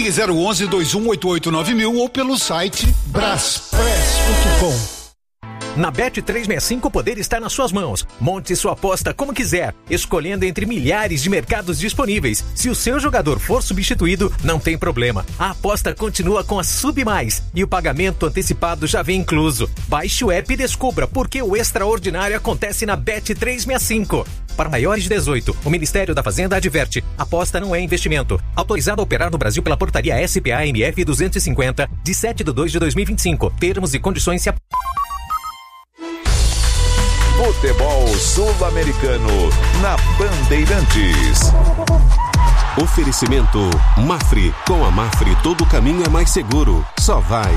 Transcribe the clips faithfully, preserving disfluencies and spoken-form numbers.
Ligue zero onze, dois um oito oito nove mil ou pelo site braspress ponto com. Na Bet trezentos e sessenta e cinco o poder está nas suas mãos. Monte sua aposta como quiser, escolhendo entre milhares de mercados disponíveis. Se o seu jogador for substituído, não tem problema. A aposta continua com a Sub Mais e o pagamento antecipado já vem incluso. Baixe o app e descubra por que o extraordinário acontece na Bet trezentos e sessenta e cinco. Para maiores de dezoito, o Ministério da Fazenda adverte: aposta não é investimento. Autorizado a operar no Brasil pela portaria S P A M F duzentos e cinquenta, de sete de dois de dois mil e vinte e cinco. Termos e condições se aplicam. Futebol Sul-Americano na Bandeirantes. Oferecimento Mafre. Com a Mafre todo caminho é mais seguro. Só vai.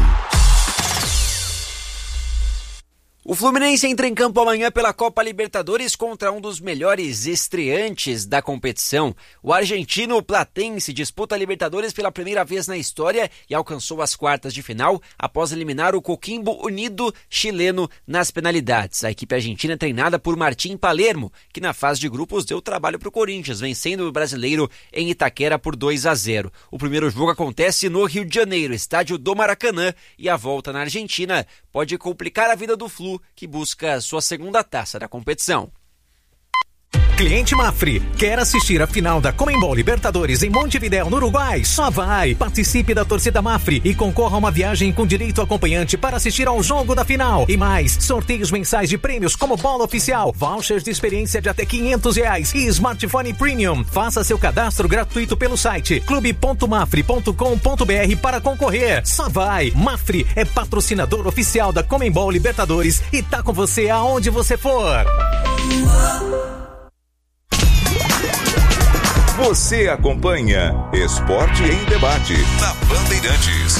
O Fluminense entra em campo amanhã pela Copa Libertadores contra um dos melhores estreantes da competição. O argentino Platense disputa a Libertadores pela primeira vez na história e alcançou as quartas de final após eliminar o Coquimbo Unido chileno nas penalidades. A equipe argentina é treinada por Martim Palermo, que na fase de grupos deu trabalho para o Corinthians, vencendo o brasileiro em Itaquera por dois a zero. O primeiro jogo acontece no Rio de Janeiro, estádio do Maracanã, e a volta na Argentina pode complicar a vida do Flu, que busca sua segunda taça da competição. Cliente Mafre, quer assistir a final da Conmebol Libertadores em Montevidéu, no Uruguai? Só vai! Participe da torcida Mafre e concorra a uma viagem com direito acompanhante para assistir ao jogo da final. E mais, sorteios mensais de prêmios como bola oficial, vouchers de experiência de até quinhentos reais e smartphone premium. Faça seu cadastro gratuito pelo site clube ponto mafre ponto com ponto br para concorrer. Só vai! Mafre é patrocinador oficial da Conmebol Libertadores e tá com você aonde você for. Você acompanha Esporte em Debate na Bandeirantes.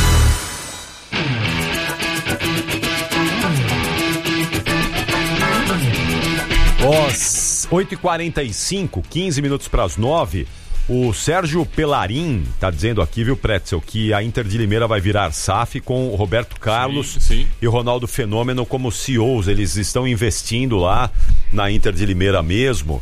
Às oito e quarenta e cinco, quinze minutos para as nove, o Sérgio Pelarin tá dizendo aqui, viu, Pretzel, que a Inter de Limeira vai virar S A F com o Roberto Carlos sim, sim. e o Ronaldo Fenômeno como C E Os. Eles estão investindo lá na Inter de Limeira mesmo.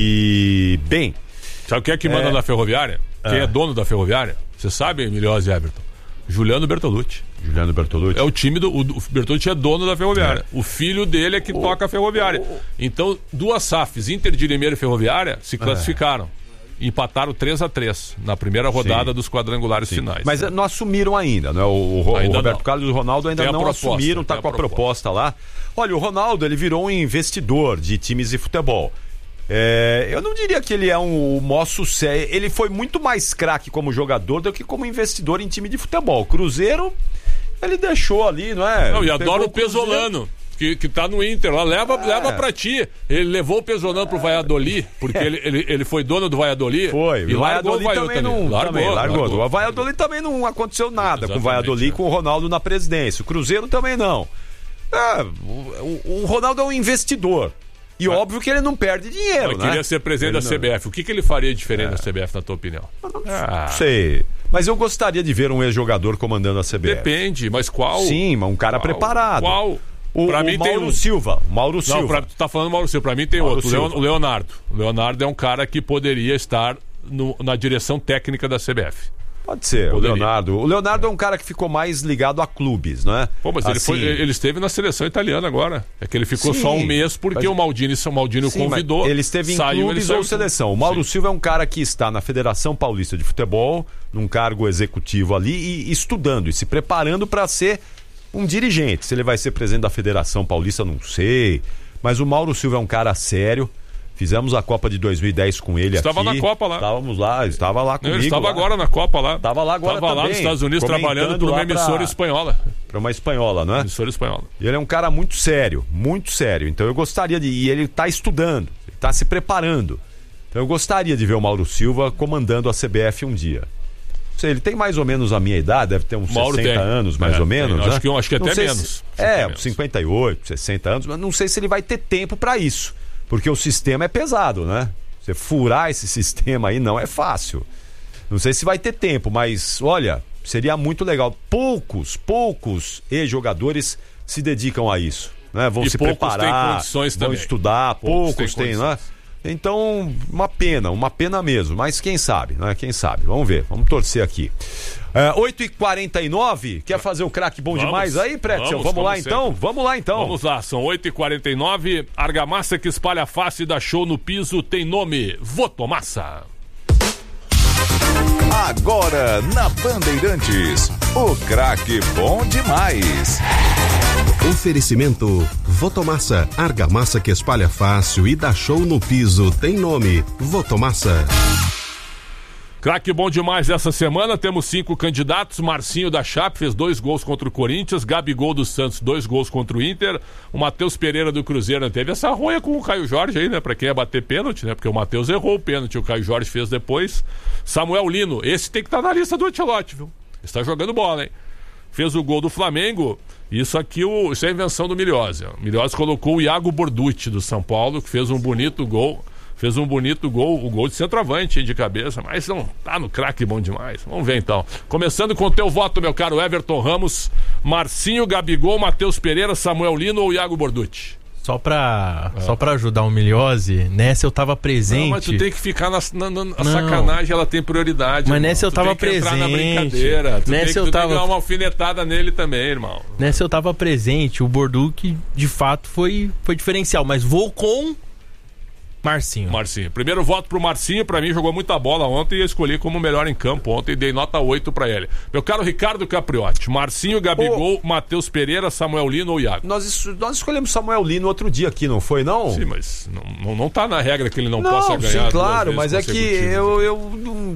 E, bem... Sabe quem é que manda é... na Ferroviária? Quem é. é dono da Ferroviária? Você sabe, Emiliose e Everton? Juliano Bertolucci. Juliano Bertolucci. É o time do... O, o Bertolucci é dono da Ferroviária. É. O filho dele é que o... toca a Ferroviária. O... Então, duas S A Fs, Inter de Limeira e Ferroviária, se classificaram. É. Empataram três a três na primeira rodada Sim. dos quadrangulares Sim. finais. Mas não assumiram ainda, né? O, o, ainda o Roberto não. Carlos e o Ronaldo ainda tem não proposta, assumiram, tá com a proposta. proposta lá. Olha, o Ronaldo, ele virou um investidor de times de futebol. É, eu não diria que ele é um, um maior sucesso. Ele foi muito mais craque como jogador do que como investidor em time de futebol. Cruzeiro, ele deixou ali, não é? Não, e adora o Pesolano, que, que tá no Inter lá. Leva, é. leva pra ti. Ele levou o Pesolano pro Valladolid, porque é. ele, ele, ele foi dono do Valladolid. Foi. E o largou Valladolid o também não. Largou, também, largou. largou. O Valladolid também não aconteceu nada Exatamente, com o Valladolid e é. com o Ronaldo na presidência. O Cruzeiro também não. É, o, o Ronaldo é um investidor. E ah. óbvio que ele não perde dinheiro, Mas né? queria ser presidente ele da C B F. Não... O que, que ele faria diferente é. da C B F, na tua opinião? Não ah. sei. Mas eu gostaria de ver um ex-jogador comandando a C B F. Depende, mas qual? Sim, mas um cara qual? preparado. Qual? O, pra o mim Mauro tem um... Silva. Mauro Silva. Não, pra, tu tá falando Mauro Silva. Pra mim tem Mauro outro. Silva. O Leonardo. O Leonardo é um cara que poderia estar no, na direção técnica da C B F. Pode ser, Poderia. o Leonardo. O Leonardo é um cara que ficou mais ligado a clubes, não é? Pô, mas assim... ele, foi, ele esteve na seleção italiana agora. É que ele ficou Sim, só um mês porque mas... o Maldini, o Maldini Sim, o convidou. Ele esteve em saiu, clubes ele ou seleção. O Mauro Sim. Silva é um cara que está na Federação Paulista de Futebol, num cargo executivo ali, e estudando e se preparando para ser um dirigente. Se ele vai ser presidente da Federação Paulista, não sei. Mas o Mauro Silva é um cara sério. Fizemos a Copa de dois mil e dez com ele estava aqui. Estava na Copa lá. Estávamos lá, estava lá comigo. Ele estava lá. agora na Copa lá. Estava lá agora Estava lá nos Estados Unidos trabalhando para uma emissora pra... espanhola. Para uma espanhola, não é? Emissora espanhola. E ele é um cara muito sério, muito sério. Então eu gostaria de... E ele está estudando, ele está se preparando. Então eu gostaria de ver o Mauro Silva comandando a C B F um dia. Não sei, ele tem mais ou menos a minha idade, deve ter uns Mauro sessenta tem. anos, mais é, ou menos. Tem. Né? Acho, que, acho que até menos. Se... É, menos. cinquenta e oito, sessenta anos, mas não sei se ele vai ter tempo para isso. Porque o sistema é pesado, né? Você furar esse sistema aí não é fácil. Não sei se vai ter tempo, mas olha, seria muito legal. Poucos, poucos ex-jogadores se dedicam a isso, né? Vão e se poucos preparar, têm condições vão também. estudar, poucos, poucos têm, né? Então, uma pena, uma pena mesmo. Mas quem sabe, né? Quem sabe? Vamos ver, vamos torcer aqui. É, oito e quarenta e nove, quer fazer um craque bom vamos, demais aí, Pretzel? Vamos, vamos lá então? Sempre. Vamos lá então. Vamos lá, são oito e quarenta e nove. Argamassa que espalha face e dá show no piso tem nome: Votomassa. Agora na Bandeirantes, o craque bom demais. Oferecimento: Votomassa, argamassa que espalha fácil e dá show no piso tem nome: Votomassa. Craque bom demais essa semana, temos cinco candidatos. Marcinho da Chape fez dois gols contra o Corinthians, Gabigol do Santos, dois gols contra o Inter, o Matheus Pereira do Cruzeiro teve essa roia com o Caio Jorge aí, né, pra quem ia bater pênalti, né, porque o Matheus errou o pênalti, o Caio Jorge fez depois. Samuel Lino, esse tem que estar tá na lista do Ancelotti, viu, está jogando bola, hein, fez o gol do Flamengo. Isso aqui, o, isso é a invenção do Miliose. O Miliose colocou o Iago Borducci do São Paulo, que fez um bonito gol. Fez um bonito gol, o gol de centroavante, hein, de cabeça, mas não tá no craque bom demais. Vamos ver então. Começando com o teu voto, meu caro Everton Ramos, Marcinho, Gabigol, Matheus Pereira, Samuel Lino ou Iago Borducci? Só pra, é. só pra ajudar o Miliose, nessa eu tava presente. Não, mas tu tem que ficar na, na, na a sacanagem, ela tem prioridade. Mas irmão. nessa eu tu tava tem que presente. Entrar na brincadeira. Tu nessa tem que, eu tu tava... tem que dar uma alfinetada nele também, irmão. Nessa eu tava presente, o Borducci de fato foi, foi diferencial, mas vou com... Marcinho. Marcinho. Primeiro voto pro Marcinho, pra mim jogou muita bola ontem e eu escolhi como melhor em campo ontem e dei nota oito pra ele. Meu caro Ricardo Capriotti, Marcinho, Gabigol, oh. Matheus Pereira, Samuel Lino ou Iago? Nós, nós escolhemos Samuel Lino outro dia aqui, não foi não? Sim, mas não, não, não tá na regra que ele não, não possa ganhar. Sim, claro, mas é que eu... eu não...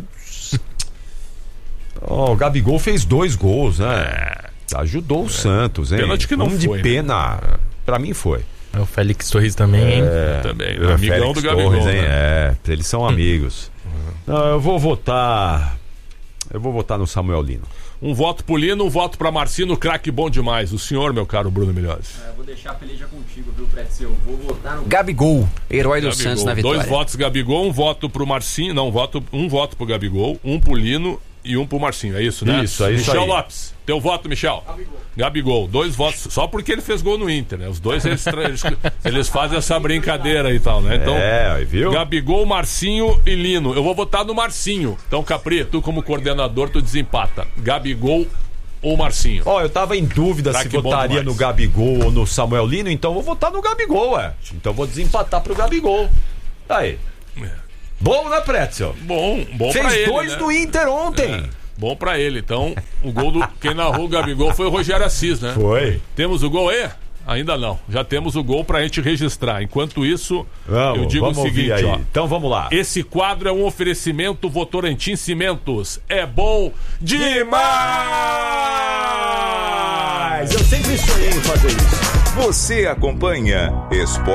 oh, o Gabigol fez dois gols, né? É. Ajudou o é. Santos, hein? Pênalti que não um foi, de pena, né? Pra mim foi. O Félix Torres também, hein? É, também. É, amigão Félix do Gabigol, Torres, né? hein? É, eles são amigos. Uhum. Não, eu vou votar. Eu vou votar no Samuel Lino. Um voto pro Lino, um voto pra Marcinho, craque bom demais. O senhor, meu caro Bruno Milhões. É, eu vou deixar a peleja contigo, viu, Pretzel? Vou votar no Gabigol, herói do Santos na vitória. Dois votos Gabigol, um voto pro Marcinho. Não, um voto, um voto pro Gabigol, um pro Lino e um pro Marcinho. É isso, né? Isso, é isso Michel aí. Lopes, teu voto, Michel. Gabigol. Gabigol, dois votos, só porque ele fez gol no Inter, né? Os dois eles, eles, eles fazem essa brincadeira e tal, né? Então, é, viu? Gabigol, Marcinho e Lino. Eu vou votar no Marcinho. Então, Capri, tu como coordenador, tu desempata. Gabigol ou Marcinho? Ó, oh, eu tava em dúvida Será se votaria no Gabigol ou no Samuel Lino, então eu vou votar no Gabigol, ué. Então eu vou desempatar pro Gabigol. Aí. É. Bom, né, Pretzel? Bom, bom Fez pra ele, dois né? no Inter ontem. É. Bom pra ele, então o gol do quem narrou o Gabigol foi o Rogério Assis, né? Foi. Temos o gol aí? Ainda não, já temos o gol pra gente registrar. Enquanto isso, vamos, eu digo o seguinte, aí. ó. Então vamos lá. Esse quadro é um oferecimento Votorantim Cimentos. É bom demais! Eu sempre sonhei em fazer isso. Você acompanha Esporte